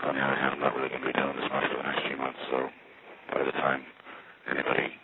On the other hand, I'm not really going to be doing this much for the next few months, so by the time anybody